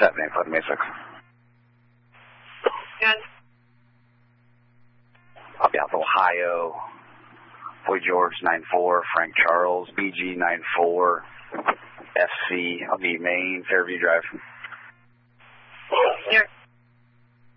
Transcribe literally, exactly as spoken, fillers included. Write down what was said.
seven eight five six. Good. I'll be out to Ohio. Boy George nine four, Frank Charles, B G nine four, F C. I'll be Maine, Fairview Drive. Here.